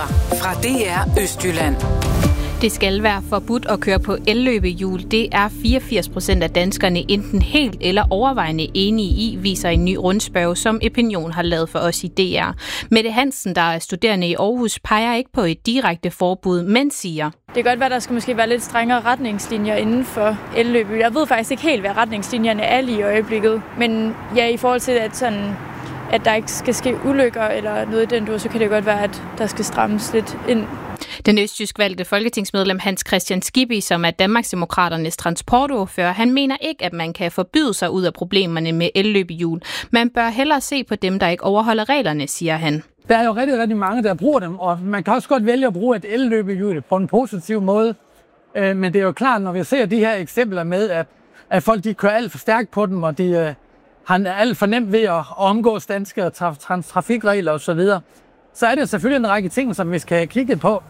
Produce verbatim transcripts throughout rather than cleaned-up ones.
Nyheder fra D R Østjylland. Det skal være forbudt at køre på elløbehjul. Det er fireogfirs procent af danskerne enten helt eller overvejende enige i, viser en ny rundspørge, som Opinion har lavet for os i D R. Mette Hansen, der er studerende i Aarhus, peger ikke på et direkte forbud, men siger: Det kan godt være, der skal måske være lidt strengere retningslinjer inden for elløbehjul. Jeg ved faktisk ikke helt, hvad retningslinjerne er lige i øjeblikket. Men ja, i forhold til, at, sådan, at der ikke skal ske ulykker eller noget i den dur, så kan det godt være, at der skal strammes lidt ind. Den østjysk valgte folketingsmedlem Hans Kristian Skibby, som er Danmarksdemokraternes transportordfører, han mener ikke, at man kan forbyde sig ud af problemerne med elløbehjul. Man bør hellere se på dem, der ikke overholder reglerne, siger han. Der er jo rigtig, rigtig mange, der bruger dem, og man kan også godt vælge at bruge et elløbehjul på en positiv måde. Men det er jo klart, når vi ser de her eksempler med, at, at folk de kører alt for stærkt på dem, og de har alt for nemt ved at omgås danske traf- trafikregler osv., så er det selvfølgelig en række ting, som vi skal have kigget på.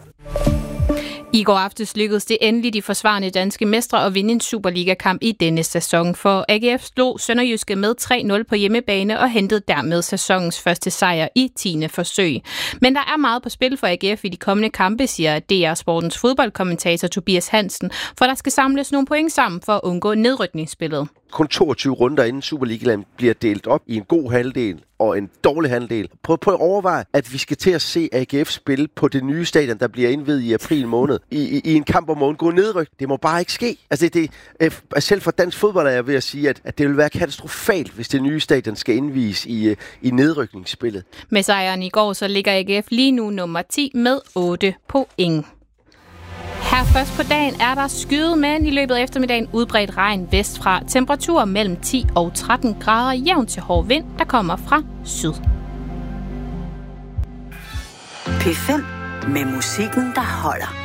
I går aftes lykkedes det endelig de forsvarende danske mestre at vinde en Superliga-kamp i denne sæson, for A G F slog Sønderjyske med tre nul på hjemmebane og hentede dermed sæsonens første sejr i tiende forsøg. Men der er meget på spil for A G F i de kommende kampe, siger D R Sportens fodboldkommentator Tobias Hansen, for der skal samles nogle point sammen for at undgå nedrykningsspillet. Kun toogtyve runder inden Superligaen bliver delt op i en god halvdel og en dårlig halvdel. Prøv, prøv at overveje, at vi skal til at se A G F spille på det nye stadion, der bliver indviet i april måned, i, i, i en kamp om at undgå nedryk. Det må bare ikke ske. Altså det, det, selv for dansk fodbold er jeg ved at sige, at, at det vil være katastrofalt, hvis det nye stadion skal indvies i, i nedrykningsspillet. Med sejren i går, så ligger A G F lige nu nummer ti med otte point. Her først på dagen er der skyet, men i løbet af eftermiddagen udbredt regn vestfra. Temperaturer mellem ti og tretten grader, jævn til hård vind, der kommer fra syd. P fem med musikken, der holder.